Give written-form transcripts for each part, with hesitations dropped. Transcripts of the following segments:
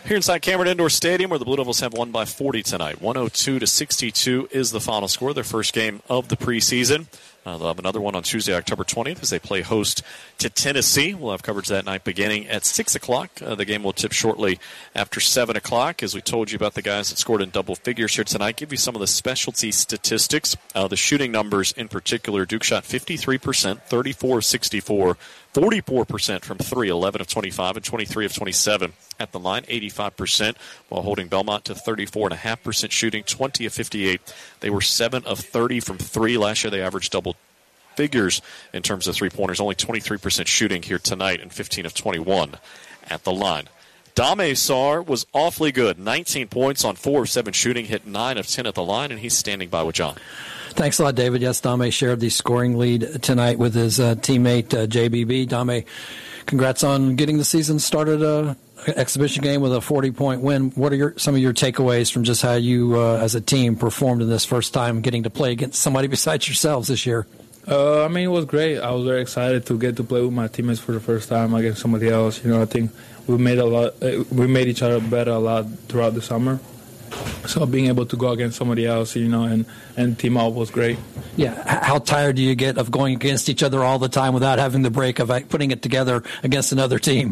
Here inside Cameron Indoor Stadium, where the Blue Devils have won by 40 tonight. 102-62 is the final score, their first game of the preseason. They'll have another one on Tuesday, October 20th, as they play host to Tennessee. We'll have coverage that night beginning at 6 o'clock. The game will tip shortly after 7 o'clock. As we told you about the guys that scored in double figures here tonight, give you some of the specialty statistics. The shooting numbers in particular. Duke shot 53%, 34-64, 44% from 3, 11 of 25, and 23 of 27 at the line, 85%, while holding Belmont to 34.5% shooting, 20 of 58. They were 7 of 30 from 3. Last year they averaged double figures in terms of three-pointers, only 23% shooting here tonight and 15 of 21 at the line. Dame Sarr was awfully good, 19 points on 4 of 7 shooting, hit 9 of 10 at the line, and he's standing by with John. Thanks a lot, David. Yes, Dame shared the scoring lead tonight with his teammate, JBB. Dame, congrats on getting the season started, exhibition game with a 40-point win. What are some of your takeaways from just how you, as a team, performed in this first time getting to play against somebody besides yourselves this year? It was great. I was very excited to get to play with my teammates for the first time against somebody else. I think we made each other better a lot throughout the summer. So being able to go against somebody else, and team up was great. Yeah. How tired do you get of going against each other all the time without having the break of putting it together against another team?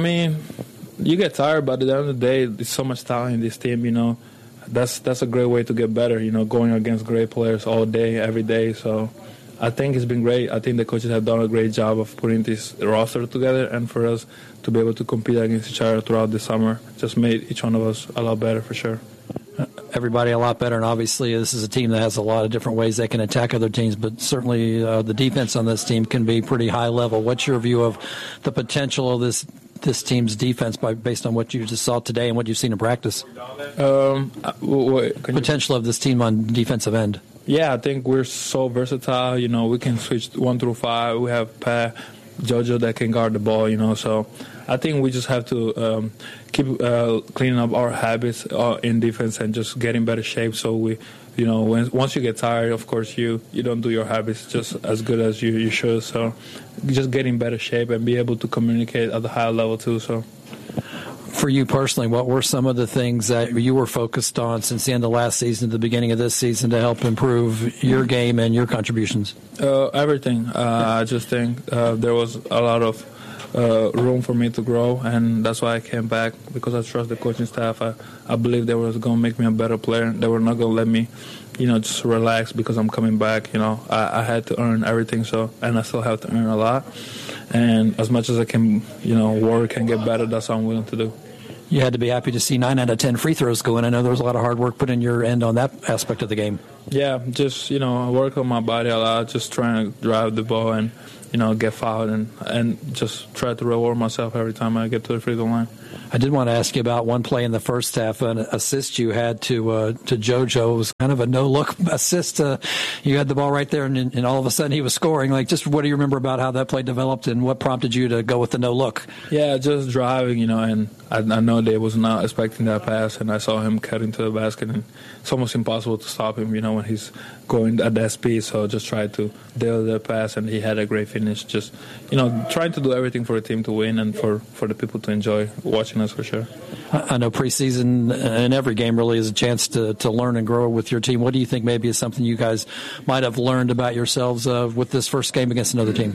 You get tired, but at the end of the day, there's so much talent in this team, That's a great way to get better, going against great players all day, every day. So I think it's been great. I think the coaches have done a great job of putting this roster together, and for us to be able to compete against each other throughout the summer just made each one of us a lot better for sure. Everybody a lot better, and obviously this is a team that has a lot of different ways they can attack other teams, but certainly the defense on this team can be pretty high level. What's your view of the potential of this team's defense based on what you just saw today and what you've seen in practice? Potential of this team on defensive end. Yeah, I think we're so versatile. We can switch 1 through 5. We have Pat, JoJo that can guard the ball, So I think we just have to keep cleaning up our habits in defense and just get in better shape. So we, once you get tired, of course, you don't do your habits just as good as you should. So just get in better shape and be able to communicate at the higher level too. So. For you personally, what were some of the things that you were focused on since the end of last season to the beginning of this season to help improve your game and your contributions? Everything. I just think there was a lot of room for me to grow, and that's why I came back, because I trust the coaching staff. I believe they were going to make me a better player. They were not going to let me, just relax because I'm coming back. I had to earn everything, and I still have to earn a lot. And as much as I can, work and get better, that's what I'm willing to do. You had to be happy to see 9 out of 10 free throws go in. I know there was a lot of hard work put in your end on that aspect of the game. Yeah, just, work on my body a lot, just trying to drive the ball and, get fouled and just try to reward myself every time I get to the free throw line. I did want to ask you about one play in the first half, an assist you had to JoJo. It was kind of a no-look assist. You had the ball right there, and all of a sudden he was scoring. Just what do you remember about how that play developed, and what prompted you to go with the no-look? Yeah, just driving, and I know they was not expecting that pass, and I saw him cutting to the basket, and it's almost impossible to stop him, when he's going at that speed. So just tried to deal that pass, and he had a great finish. Just, trying to do everything for the team to win and for the people to enjoy watching us for sure. I know preseason and every game really is a chance to learn and grow with your team. What do you think maybe is something you guys might have learned about yourselves with this first game against another team?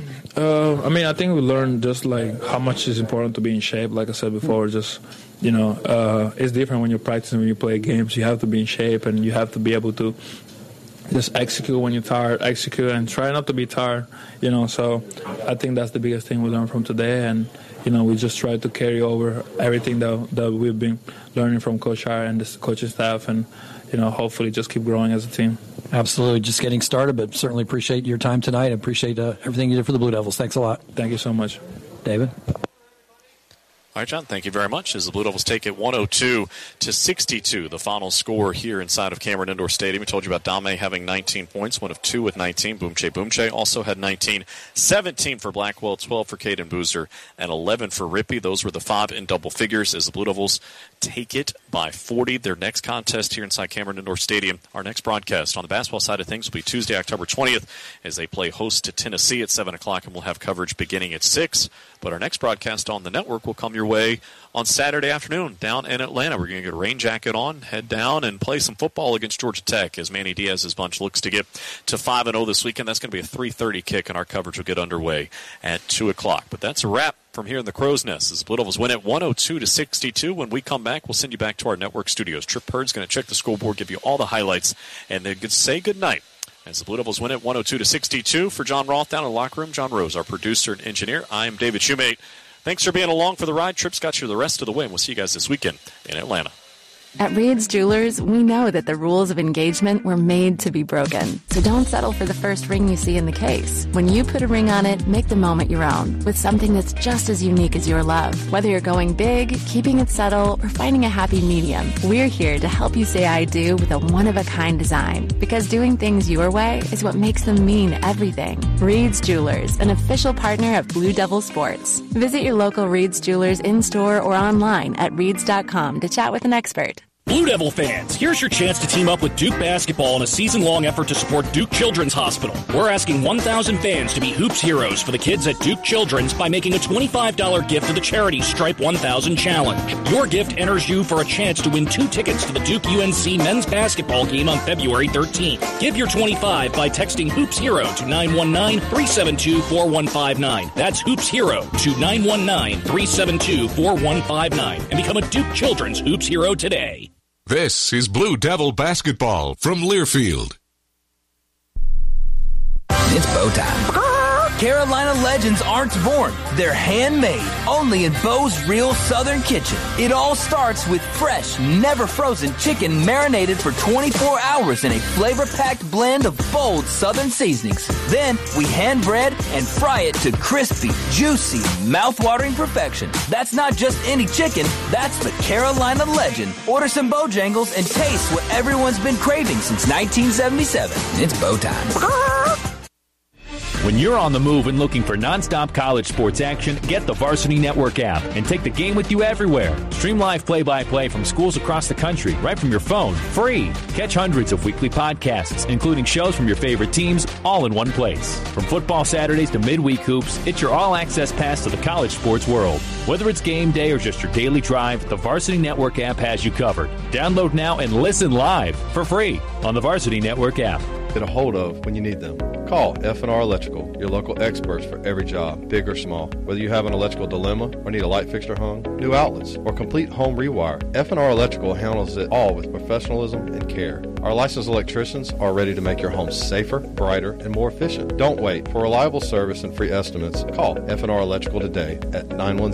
I think we learned just how much is important to be in shape. Like I said before, just it's different when you're practicing, when you play games. You have to be in shape, and you have to be able to just execute when you're tired, execute and try not to be tired, So I think that's the biggest thing we learned from today, and we just try to carry over everything that we've been learning from Coach Shire and the coaching staff, and hopefully just keep growing as a team. Absolutely, just getting started, but certainly appreciate your time tonight. And appreciate everything you did for the Blue Devils. Thanks a lot. Thank you so much, David. All right, John, thank you very much. As the Blue Devils take it 102-62, the final score here inside of Cameron Indoor Stadium. We told you about Dame having 19 points, 1 of 2 with 19. Boomche also had 19. 17 for Blackwell, 12 for Caden Boozer, and 11 for Rippey. Those were the 5 in double figures as the Blue Devils take it by 40. Their next contest here inside Cameron Indoor Stadium, our next broadcast on the basketball side of things will be Tuesday, October 20th, as they play host to Tennessee at 7 o'clock, and we'll have coverage beginning at 6. But our next broadcast on the network will come your underway on Saturday afternoon down in Atlanta. We're going to get a rain jacket on, head down, and play some football against Georgia Tech as Manny Diaz's bunch looks to get to 5-0 this weekend. That's going to be a 3:30 kick, and our coverage will get underway at 2 o'clock. But that's a wrap from here in the Crow's Nest as the Blue Devils win at 102-62. When we come back, we'll send you back to our network studios. Trip Purd's going to check the scoreboard, give you all the highlights, and then say good night as the Blue Devils win at 102-62. For John Roth down in the locker room, John Rose, our producer and engineer, I'm David Shoemate. Thanks for being along for the ride. Trip's got you the rest of the way, and we'll see you guys this weekend in Atlanta. At Reed's Jewelers, we know that the rules of engagement were made to be broken. So don't settle for the first ring you see in the case. When you put a ring on it, make the moment your own with something that's just as unique as your love. Whether you're going big, keeping it subtle, or finding a happy medium, we're here to help you say I do with a one-of-a-kind design. Because doing things your way is what makes them mean everything. Reed's Jewelers, an official partner of Blue Devil Sports. Visit your local Reed's Jewelers in-store or online at reeds.com to chat with an expert. Blue Devil fans, here's your chance to team up with Duke Basketball in a season-long effort to support Duke Children's Hospital. We're asking 1,000 fans to be Hoops Heroes for the kids at Duke Children's by making a $25 gift to the charity Stripe 1000 Challenge. Your gift enters you for a chance to win 2 tickets to the Duke UNC men's basketball game on February 13th. Give your 25 by texting Hoops Hero to 919-372-4159. That's Hoops Hero to 919-372-4159 and become a Duke Children's Hoops Hero today. This is Blue Devil Basketball from Learfield. It's bow time. Carolina legends aren't born. They're handmade, only in Bo's Real Southern Kitchen. It all starts with fresh, never frozen chicken marinated for 24 hours in a flavor-packed blend of bold Southern seasonings. Then we hand bread and fry it to crispy, juicy, mouth-watering perfection. That's not just any chicken, that's the Carolina legend. Order some Bojangles and taste what everyone's been craving since 1977. It's bow time. When you're on the move and looking for nonstop college sports action, get the Varsity Network app and take the game with you everywhere. Stream live play-by-play from schools across the country right from your phone, free. Catch hundreds of weekly podcasts, including shows from your favorite teams, all in one place. From football Saturdays to midweek hoops, it's your all-access pass to the college sports world. Whether it's game day or just your daily drive, the Varsity Network app has you covered. Download now and listen live for free on the Varsity Network app. Get a hold of when you need them. Call F&R Electrical, your local experts for every job, big or small. Whether you have an electrical dilemma or need a light fixture hung, new outlets, or complete home rewire, F&R Electrical handles it all with professionalism and care. Our licensed electricians are ready to make your home safer, brighter, and more efficient. Don't wait. For reliable service and free estimates, call F&R Electrical today at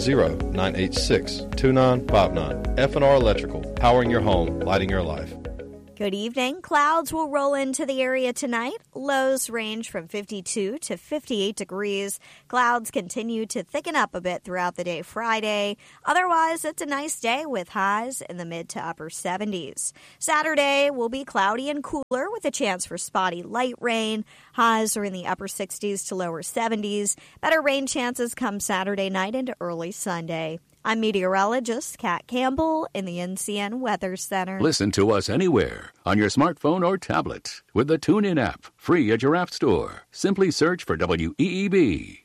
910-986-2959. F&R Electrical, powering your home, lighting your life. Good evening. Clouds will roll into the area tonight. Lows range from 52 to 58 degrees. Clouds continue to thicken up a bit throughout the day Friday. Otherwise, it's a nice day with highs in the mid to upper 70s. Saturday will be cloudy and cooler with a chance for spotty light rain. Highs are in the upper 60s to lower 70s. Better rain chances come Saturday night into early Sunday. I'm meteorologist Kat Campbell in the NCN Weather Center. Listen to us anywhere on your smartphone or tablet with the TuneIn app, free at your app store. Simply search for WEEB.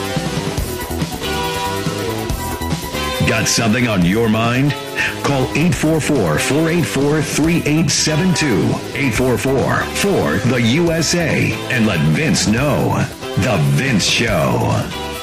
Got something on your mind? Call 844-484-3872. 844-4-THE-USA and let Vince know. The Vince Show.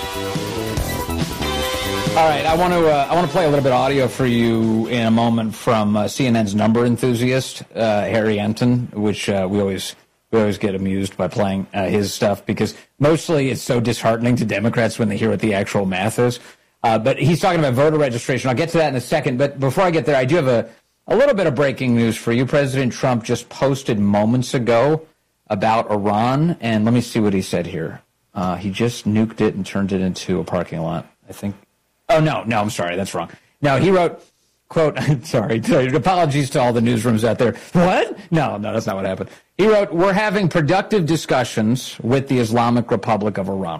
All right, I want to play a little bit of audio for you in a moment from CNN's number enthusiast, Harry Enton, which we always get amused by playing his stuff because mostly it's so disheartening to Democrats when they hear what the actual math is. But he's talking about voter registration. I'll get to that in a second. But before I get there, I do have a little bit of breaking news for you. President Trump just posted moments ago about Iran, and let me see what he said here. He just nuked it and turned it into a parking lot, I think. Oh, no, I'm sorry. That's wrong. No, he wrote, quote, sorry, apologies to all the newsrooms out there. What? No, that's not what happened. He wrote, we're having productive discussions with the Islamic Republic of Iran.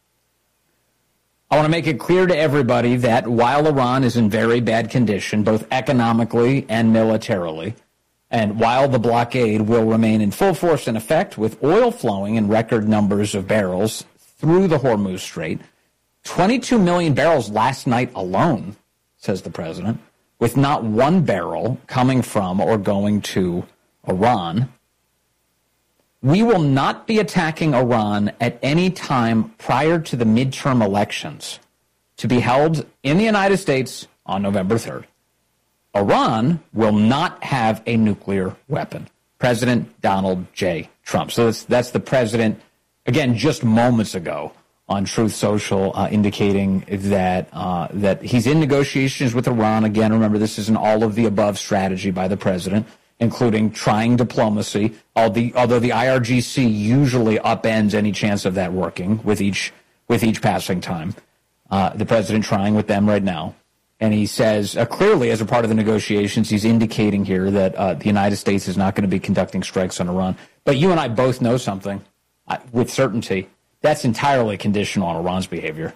I want to make it clear to everybody that while Iran is in very bad condition, both economically and militarily, and while the blockade will remain in full force and effect with oil flowing in record numbers of barrels through the Hormuz Strait, 22 million barrels last night alone says the president, with not one barrel coming from or going to Iran. We will not be attacking Iran at any time prior to the midterm elections to be held in the United States on November 3rd. Iran will not have a nuclear weapon. President Donald J. Trump. So that's the president, again, just moments ago on Truth Social, indicating that that he's in negotiations with Iran. Again, remember, this is an all-of-the-above strategy by the president, including trying diplomacy, although the IRGC usually upends any chance of that working with each passing time. The president trying with them right now. And he says, clearly as a part of the negotiations, he's indicating here that the United States is not going to be conducting strikes on Iran. But you and I both know something with certainty. That's entirely conditional on Iran's behavior.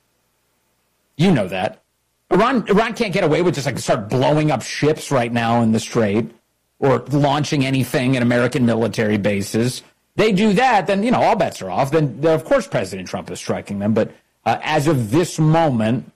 You know that. Iran can't get away with just start blowing up ships right now in the Strait or launching anything at American military bases. They do that, then, all bets are off. Then, of course, President Trump is striking them. But as of this moment,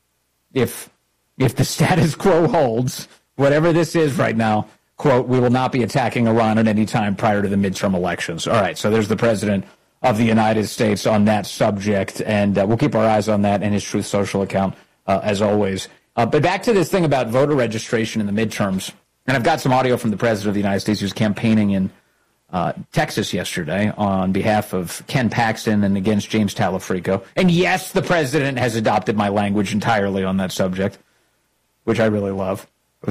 if the status quo holds, whatever this is right now, quote, we will not be attacking Iran at any time prior to the midterm elections. All right, so there's the president of the United States on that subject, and we'll keep our eyes on that in his Truth Social account, as always. But back to this thing about voter registration in the midterms, and I've got some audio from the president of the United States who's campaigning in Texas yesterday on behalf of Ken Paxton and against James Talafrico. And yes, the president has adopted my language entirely on that subject, which I really love.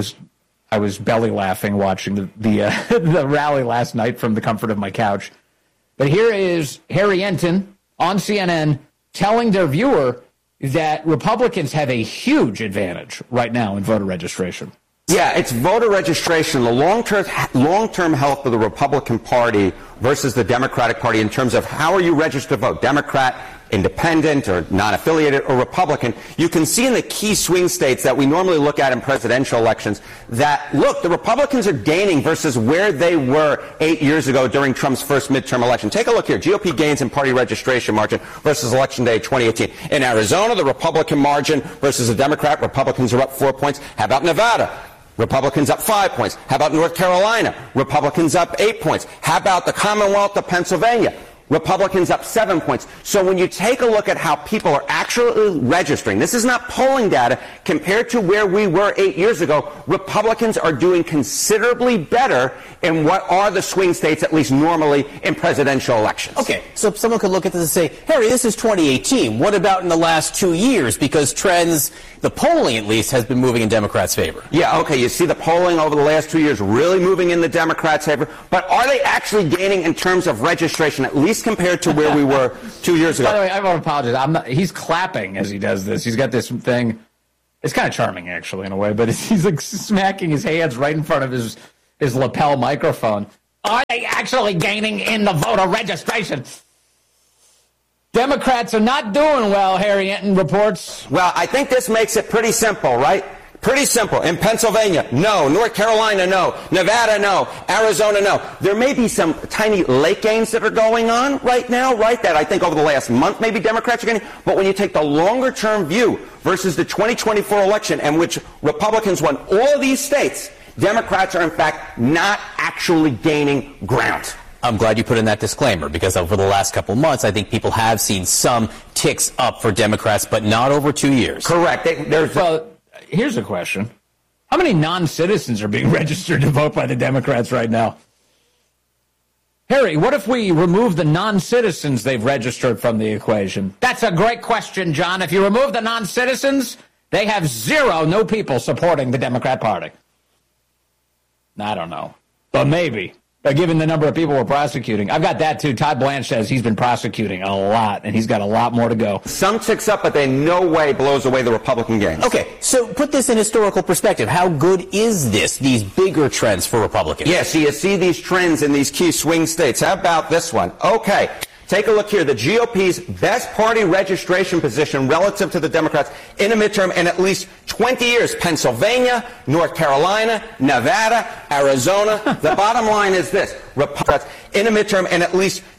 I was belly laughing watching the rally last night from the comfort of my couch. But here is Harry Enton on CNN telling their viewer that Republicans have a huge advantage right now in voter registration. Yeah, it's voter registration, the long-term health of the Republican Party versus the Democratic Party in terms of how are you registered to vote, Democrat, independent, or non-affiliated, or Republican. You can see in the key swing states that we normally look at in presidential elections that, look, the Republicans are gaining versus where they were 8 years ago during Trump's first midterm election. Take a look here. GOP gains in party registration margin versus Election Day 2018. In Arizona, the Republican margin versus the Democrat, Republicans are up 4 points. How about Nevada? Republicans up 5 points. How about North Carolina? Republicans up 8 points. How about the Commonwealth of Pennsylvania? Republicans up 7 points. So when you take a look at how people are actually registering, this is not polling data, compared to where we were 8 years ago, Republicans are doing considerably better in what are the swing states, at least normally, in presidential elections. Okay, so someone could look at this and say, Harry, this is 2018. What about in the last 2 years? Because trends, the polling at least, has been moving in Democrats' favor. Yeah, okay, you see the polling over the last 2 years really moving in the Democrats' favor. But are they actually gaining in terms of registration, at least compared to where we were 2 years ago? By the way, I want to apologize. He's clapping as he does this. He's got this thing. It's kind of charming, actually, in a way. But he's like smacking his hands right in front of his lapel microphone. Are they actually gaining in the voter registration? Democrats are not doing well, Harry Enton reports. Well, I think this makes it pretty simple, right? Pretty simple. In Pennsylvania, no. North Carolina, no. Nevada, no. Arizona, no. There may be some tiny late gains that are going on right now, right? That I think over the last month maybe Democrats are getting. But when you take the longer-term view versus the 2024 election in which Republicans won all of these states, Democrats are, in fact, not actually gaining ground. I'm glad you put in that disclaimer, because over the last couple of months, I think people have seen some ticks up for Democrats, but not over 2 years. Correct. Well, here's a question. How many non-citizens are being registered to vote by the Democrats right now? Harry, what if we remove the non-citizens they've registered from the equation? That's a great question, John. If you remove the non-citizens, they have no people supporting the Democrat Party. I don't know, but maybe. Given the number of people we're prosecuting. I've got that, too. Todd Blanche says he's been prosecuting a lot, and he's got a lot more to go. Some ticks up, but they in no way blows away the Republican gains. Okay, so put this in historical perspective. How good is this, these bigger trends for Republicans? Yes, you see these trends in these key swing states. How about this one? Okay. Take a look here. The GOP's best party registration position relative to the Democrats in a midterm in at least 20 years. Pennsylvania, North Carolina, Nevada, Arizona. The bottom line is this. Republicans in a midterm in at least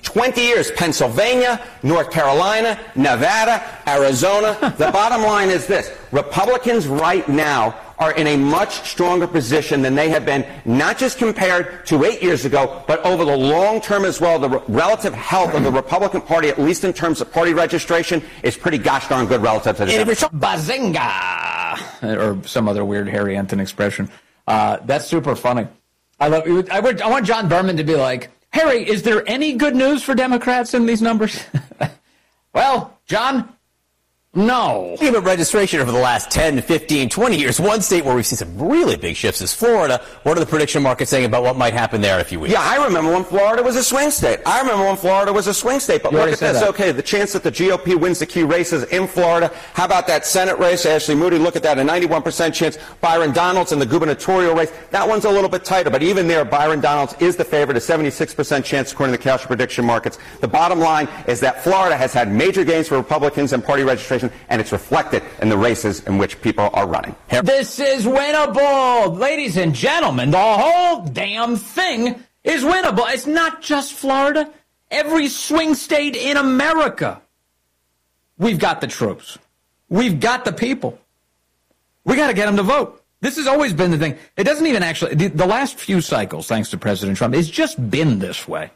20 years, Pennsylvania, North Carolina, Nevada, Arizona. The bottom line is this. Republicans right now are in a much stronger position than they have been, not just compared to 8 years ago, but over the long term as well. The relative health of the Republican Party, at least in terms of party registration, is pretty gosh darn good relative to the Democrats. Bazinga! Or some other weird Harry Enton expression. That's super funny. I want John Berman to be like, Harry, is there any good news for Democrats in these numbers? Well, John, no. About registration over the last 10, 15, 20 years, one state where we've seen some really big shifts is Florida. What are the prediction markets saying about what might happen there in a few weeks? Yeah, I remember when Florida was a swing state. But look at this. Okay, the chance that the GOP wins the key races in Florida. How about that Senate race? Ashley Moody, look at that, a 91% chance. Byron Donalds in the gubernatorial race. That one's a little bit tighter, but even there, Byron Donalds is the favorite, a 76% chance according to the Castro prediction markets. The bottom line is that Florida has had major gains for Republicans in party registration, and it's reflected in the races in which people are running. This is winnable. Ladies and gentlemen, the whole damn thing is winnable. It's not just Florida. Every swing state in America. We've got the troops. We've got the people. We got to get them to vote. This has always been the thing. It doesn't even actually, the last few cycles, thanks to President Trump, it's just been this way.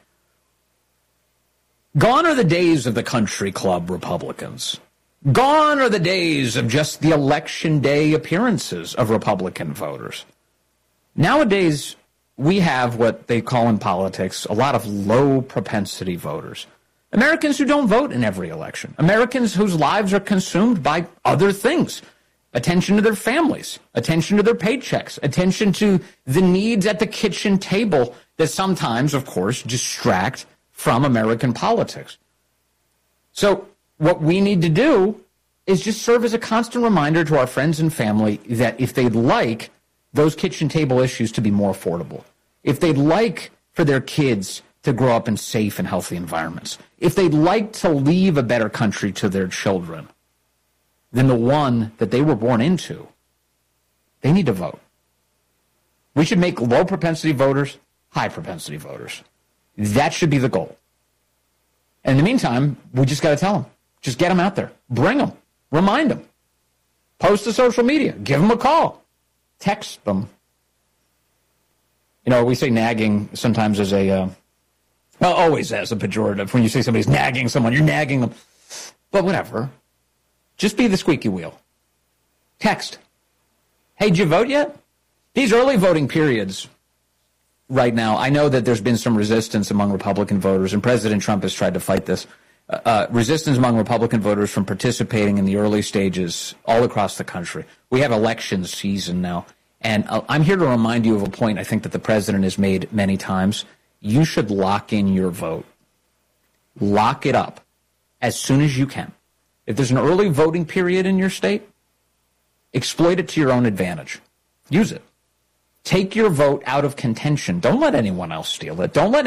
Gone are the days of the country club Republicans. Gone are the days of just the election day appearances of Republican voters. Nowadays, we have what they call in politics a lot of low propensity voters. Americans who don't vote in every election. Americans whose lives are consumed by other things. Attention to their families, attention to their paychecks, attention to the needs at the kitchen table that sometimes, of course, distract from American politics. So what we need to do is just serve as a constant reminder to our friends and family that if they'd like those kitchen table issues to be more affordable, if they'd like for their kids to grow up in safe and healthy environments, if they'd like to leave a better country to their children than the one that they were born into, they need to vote. We should make low propensity voters high propensity voters. That should be the goal. And in the meantime, we just got to tell them. Just get them out there. Bring them. Remind them. Post to social media. Give them a call. Text them. You know, we say nagging sometimes as always as a pejorative. When you say somebody's nagging someone, you're nagging them. But whatever. Just be the squeaky wheel. Text. Hey, did you vote yet? These early voting periods right now, I know that there's been some resistance among Republican voters, and President Trump has tried to fight this. Resistance among Republican voters from participating in the early stages all across the country. We have election season now, and I'm here to remind you of a point I think that the president has made many times. You should lock in your vote. Lock it up as soon as you can. If there's an early voting period in your state, exploit it to your own advantage. Use it. Take your vote out of contention. Don't let anyone else steal it. Don't let